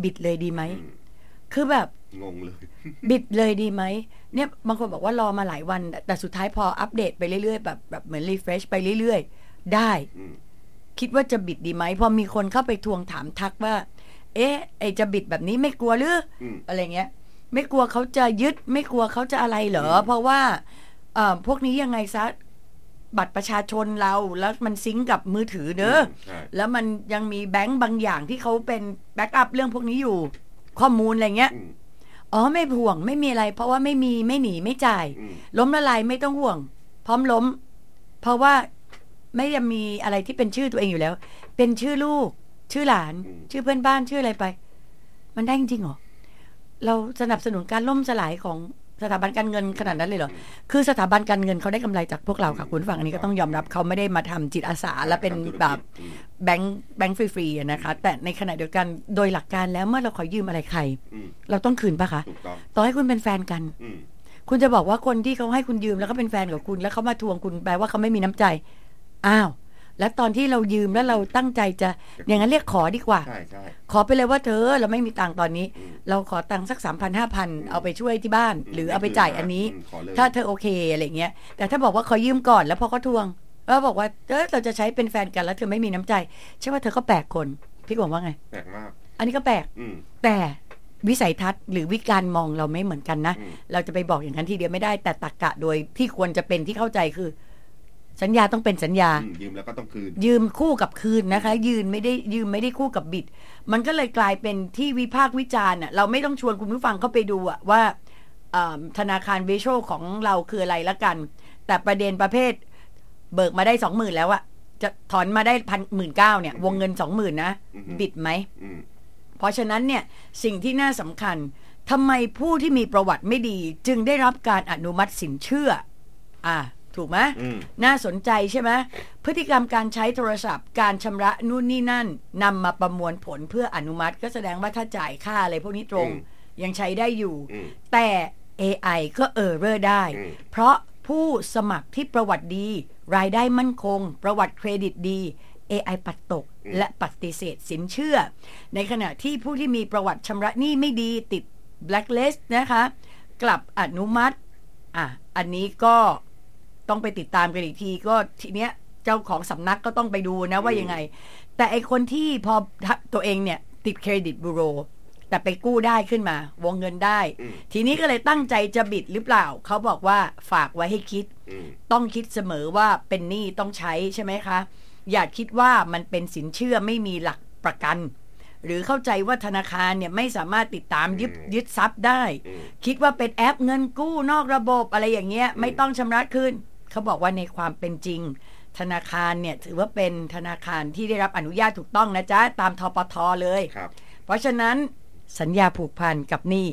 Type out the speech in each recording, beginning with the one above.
บิดเลยดีไหมคือแบบงงเลยบิดเลยดีไหมเนี่ยบางคนบอกว่ารอมาหลายวันแต่สุดท้ายพออัปเดตไปเรื่อยๆแบบเหมือนรีเฟรชไปเรื่อยๆได้คิดว่าจะบิดดีไหมพอมีคนเข้าไปทวงถามทักว่าเอ๊ะไอจะบิดแบบนี้ไม่กลัวหรืออะไรเงี้ยไม่กลัวเขาจะยึดไม่กลัวเขาจะอะไรเหรอเพราะว่าพวกนี้ยังไงซะบัตรประชาชนเราแล้วมันซิงก์กับมือถือเด้อแล้วมันยังมีแบงก์บางอย่างที่เขาเป็นแบ็กอัพเรื่องพวกนี้อยู่ข้อมูลอะไรเงี้ยอ๋อไม่ห่วงไม่มีอะไรเพราะว่าไม่มีไม่หนีไม่จ่ายล้มละลายไม่ต้องห่วงพร้อมล้มเพราะว่าไม่ได้มีอะไรที่เป็นชื่อตัวเองอยู่แล้วเป็นชื่อลูกชื่อหลานชื่อเพื่อนบ้านชื่ออะไรไปมันได้จริงเหรอเราสนับสนุนการล่มสลายของสถาบันการเงินขนาดนั้นเลยเหรอคือสถาบันการเงินเขาได้กำไรจากพวกเราค่ะคุณฝั่งอันนี้ก็ต้องยอมรับเขาไม่ได้มาทำจิตอาสาและเป็นแบบแบงค์ฟรีๆนะคะแต่ในขณะเดียวกันโดยหลักการแล้วเมื่อเราขอยืมอะไรใครเราต้องคืนปะคะต่อให้คุณเป็นแฟนกันคุณจะบอกว่าคนที่เขาให้คุณยืมแล้วก็เป็นแฟนกับคุณแล้วเขามาทวงคุณแปลว่าเขาไม่มีน้ำใจอ้าวแล้วตอนที่เรายืมแล้วเราตั้งใจจะอย่างนั้นเรียกขอดีกว่าขอไปเลยว่าเธอเราไม่มีตังค์ตอนนี้เราขอตังค์สัก 3,000 5,000 เอาไปช่วยที่บ้านหรือเอาไปจ่ายอันนี้ถ้าเธอโอเคอะไรเงี้ยแต่ถ้าบอกว่าขอยืมก่อนแล้วพอเขาทวงแล้วบอกว่าเราจะใช้เป็นแฟนกันแล้วเธอไม่มีน้ำใจใช่ว่าเธอก็แปลกคนพี่กวางว่าไงแปลกมากอันนี้ก็แปลกแต่วิสัยทัศน์หรือวิการมองเราไม่เหมือนกันนะเราจะไปบอกอย่างนั้นทีเดียวไม่ได้แต่ตรรกะโดยที่ควรจะเป็นที่เข้าใจคือสัญญาต้องเป็นสัญญายืมแล้วก็ต้องคืนยืมคู่กับคืนนะคะยืมไม่ได้คู่กับบิดมันก็เลยกลายเป็นที่วิพากษ์วิจารณ์เราไม่ต้องชวนคุณผู้ฟังเข้าไปดูว่าธนาคารวิชวลของเราคืออะไรละกันแต่ประเด็นประเภทเบิกมาได้ 20,000 แล้วจะถอนมาได้ 19,000 เนี่ยวงเงิน 20,000 นะบิดไหมเพราะฉะนั้นเนี่ยสิ่งที่น่าสำคัญทำไมผู้ที่มีประวัติไม่ดีจึงได้รับการอนุมัติสินเชื่อถูกไหมน่าสนใจใช่ไหมพฤติกรรมการใช้โทรศัพท์การชำระนู่นนี่นั่นนำมาประมวลผลเพื่ออนุมัติก็แสดงว่าถ้าจ่ายค่าอะไรพวกนี้ตรงยังใช้ได้อยู่แต่ AI ก็เออร์ได้เพราะผู้สมัครที่ประวัติดีรายได้มั่นคงประวัติเครดิตดี AI ปัดตกและปฏิเสธสินเชื่อในขณะที่ผู้ที่มีประวัติชำระหนี้ไม่ดีติด blacklist นะคะกลับอนุมัติอันนี้ก็ต้องไปติดตามกันอีกทีก็ทีเนี้ยเจ้าของสำนักก็ต้องไปดูนะว่ายังไงแต่ไอคนที่พอตัวเองเนี่ยติดเครดิตบูโรแต่ไปกู้ได้ขึ้นมาวงเงินได้ทีนี้ก็เลยตั้งใจจะบิดหรือเปล่าเขาบอกว่าฝากไว้ให้คิดต้องคิดเสมอว่าเป็นหนี้ต้องใช้ใช่ไหมคะอย่าคิดว่ามันเป็นสินเชื่อไม่มีหลักประกันหรือเข้าใจว่าธนาคารเนี่ยไม่สามารถติดตามยึดทรัพย์ได้คิดว่าเป็นแอปเงินกู้นอกระบบอะไรอย่างเงี้ยไม่ต้องชำระคืนเขาบอกว่าในความเป็นจริงธนาคารเนี่ยถือว่าเป็นธนาคารที่ได้รับอนุญาตถูกต้องนะจ๊ะตามธปท.เลยเพราะฉะนั้นสัญญาผูกพันกับหนี้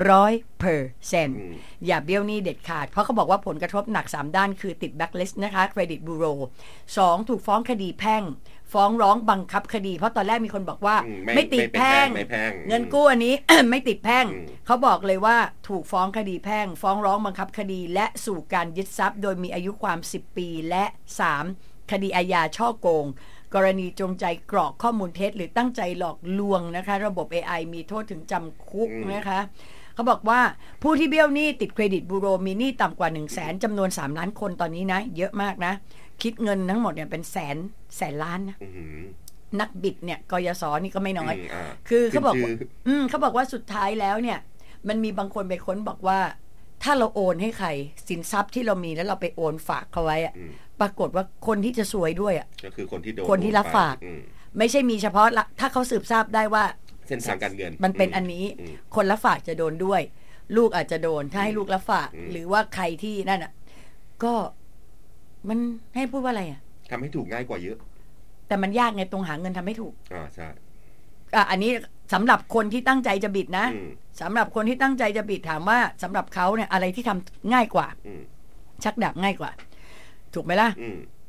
100% อย่าเบี้ยวหนี้เด็ดขาดเพราะเขาบอกว่าผลกระทบหนัก3ด้านคือติดแบล็คลิสต์นะคะเครดิตบูโร2ถูกฟ้องคดีแพ่งฟ้องร้องบังคับคดีเพราะตอนแรกมีคนบอกว่าไม่ติดแพ่งเงินกู้อันนี้ ไม่ติดแพ่งเขาบอกเลยว่าถูกฟ้องคดีแพ่งฟ้องร้องบังคับคดีและสู่การยึดทรัพย์โดยมีอายุความ10 ปีและ3คดีอาญาฉ้อโกงกรณีจงใจกรอกข้อมูลเท็จหรือตั้งใจหลอกลวงนะคะระบบ AI มีโทษถึงจำคุกนะคะเขาบอกว่าผู้ที่เบี้ยวหนี้ติดเครดิตบูโรมีหนี้ต่ำกว่า 100,000 จำนวน3 ล้านคนตอนนี้นะเยอะมากนะคิดเงินทั้งหมดเนี่ยเป็นแสนล้านนะนักบิดเนี่ยกยศนี่ก็ไม่น้อยคือเขาบอกว่าสุดท้ายแล้วเนี่ยมันมีบางคนไปค้นบอกว่าถ้าเราโอนให้ใครสินทรัพย์ที่เรามีแล้วเราไปโอนฝากเขาไว้ปรากฏว่าคนที่จะซวยด้วยก็คือคนที่โดนคนที่รับฝากไม่ใช่มีเฉพาะถ้าเขาสืบทราบได้ว่าเส้นทางการเงินมันเป็นอันนี้คนรับฝากจะโดนด้วยลูกอาจจะโดนถ้าให้ลูกรับฝากหรือว่าใครที่นั่นก็มันให้พูดว่าอะไรทำให้ถูกง่ายกว่าเยอะแต่มันยากไงตรงหาเงินทำให้ถูกใช่อันนี้สำหรับคนที่ตั้งใจจะบิดนะสำหรับคนที่ตั้งใจจะบิดถามว่าสำหรับเขาเนี่ยอะไรที่ทำง่ายกว่าชักดาบง่ายกว่าถูกไหมล่ะ